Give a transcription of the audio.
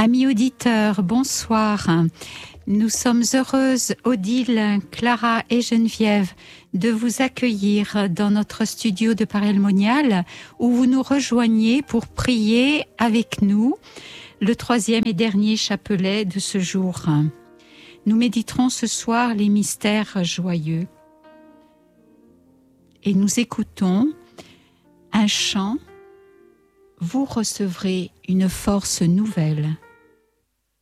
Amis auditeurs, bonsoir. Nous sommes heureuses, Odile, Clara et Geneviève, de vous accueillir dans notre studio de Paray le Monial, où vous nous rejoignez pour prier avec nous le troisième et dernier chapelet de ce jour. Nous méditerons ce soir les mystères joyeux et nous écoutons un chant. Vous recevrez une force nouvelle.